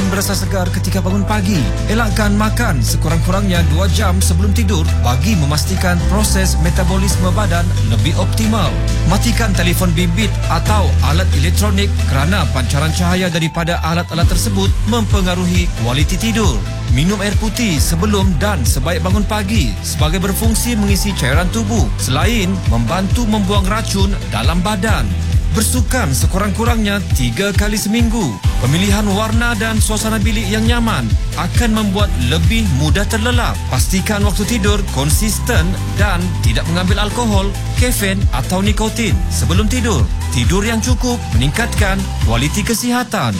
berasa segar ketika bangun pagi. Elakkan makan sekurang-kurangnya 2 jam sebelum tidur bagi memastikan proses metabolisme badan lebih optimal. Matikan telefon bimbit atau alat elektronik kerana pancaran cahaya daripada alat-alat tersebut mempengaruhi kualiti tidur. Minum air putih sebelum dan sebaik bangun pagi sebagai berfungsi mengisi cairan tubuh selain membantu membuang racun dalam badan. Bersukan sekurang-kurangnya 3 kali seminggu. Pemilihan warna dan suasana bilik yang nyaman akan membuat lebih mudah terlelap. Pastikan waktu tidur konsisten dan tidak mengambil alkohol, kafein atau nikotin sebelum tidur. Tidur yang cukup meningkatkan kualiti kesihatan.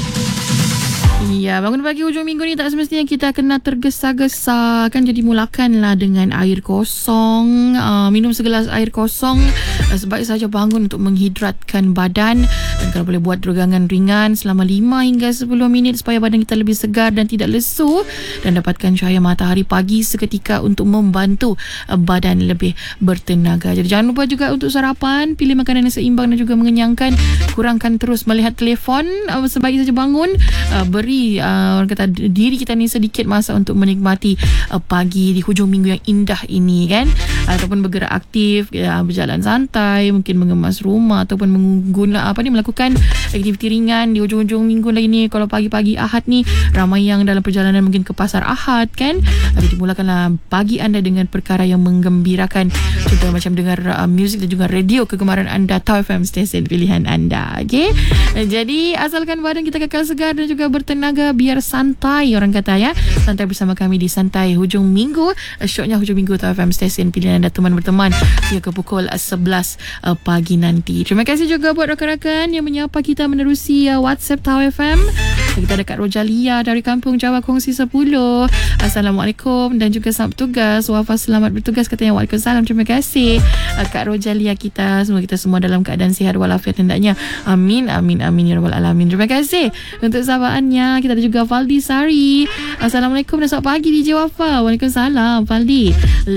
Ya, bangun pagi hujung minggu ni tak semestinya kita kena tergesa-gesa kan, jadi mulakanlah dengan air kosong. Minum segelas air kosong, sebaik saja bangun untuk menghidratkan badan, dan kalau boleh buat regangan ringan selama 5 hingga 10 minit supaya badan kita lebih segar dan tidak lesu, dan dapatkan cahaya matahari pagi seketika untuk membantu badan lebih bertenaga. Jadi jangan lupa juga untuk sarapan, pilih makanan yang seimbang dan juga mengenyangkan. Kurangkan terus melihat telefon, sebaik saja bangun, beri orang kata diri kita ni sedikit masa untuk menikmati pagi di hujung minggu yang indah ini kan, ataupun bergerak aktif, berjalan santai, mungkin mengemas rumah ataupun melakukan aktiviti ringan di hujung-hujung minggu lagi ni. Kalau pagi-pagi Ahad ni ramai yang dalam perjalanan mungkin ke pasar Ahad kan, jadi mulakanlah pagi anda dengan perkara yang menggembirakan, contoh macam dengar muzik dan juga radio kegemaran anda, Tau FM stesen pilihan anda. Okay? Jadi asalkan badan kita kekal segar dan juga bertenaga, biar santai, orang kata ya, santai bersama kami di Santai Hujung Minggu. Syoknya Hujung Minggu Tau FM stesen pilihan anda, teman berteman hingga ke pukul 11 pagi nanti. Terima kasih juga buat rakan-rakan yang menyapa kita menerusi WhatsApp Tau FM. Kita ada Kak Rojalia dari Kampung Jawa Kongsi 10. Assalamualaikum dan juga selamat bertugas. Wafat selamat bertugas katanya. Waalaikumsalam. Terima kasih Kak Rojalia kita. Semoga kita semua dalam keadaan sihat walafiat hendaknya. Amin, amin, amin ya rabbal alamin. Terima kasih untuk sahabatannya. Kita ada juga Faldi Sari. Assalamualaikum dan selamat pagi DJ Wafa. Waalaikumsalam Faldi.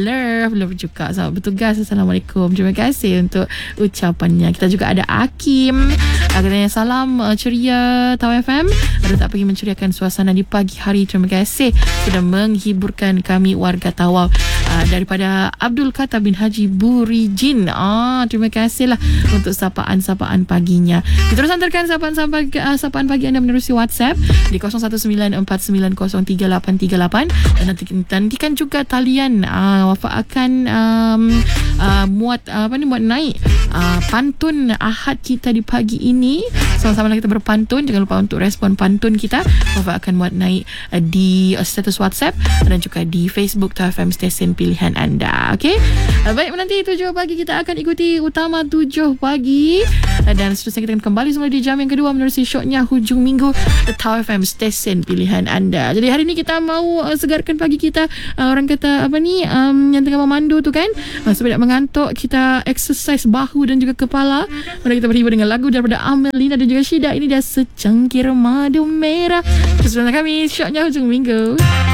Love juga selamat bertugas. Assalamualaikum. Terima kasih untuk ucapannya. Kita juga ada Hakim. Katanya salam ceria Tau FM. Ada tak pergi menceriakan suasana di pagi hari. Terima kasih sudah menghiburkan kami warga Tawau. Daripada Abdul Kata bin Haji Burijin. Terima kasihlah untuk sapaan-sapaan paginya. Kita terus hantarkan sapaan pagi anda menerusi WhatsApp di 0194903838, dan nantikan juga talian Wafa akan muat naik pantun Ahad kita di pagi ini. Sama-sama kita berpantun. Jangan lupa untuk respon pantun kita. Wafa akan muat naik di status WhatsApp dan juga di Facebook Tau FM stesen pilihan anda. Okey. Baik, nanti 7 pagi kita akan ikuti Utama 7 pagi, dan seterusnya kita akan kembali semula di jam yang kedua menerusi syoknya Hujung Minggu Tau FM stesen pilihan anda. Jadi hari ni kita mau segarkan pagi kita, orang kata yang tengah memandu tu kan, supaya tak mengantuk, kita exercise bahu dan juga kepala. Mari kita berhibur dengan lagu daripada Amelina dan juga Syida. Ini dia Secangkir Madu Merah. Bersama kami syoknya Hujung Minggu.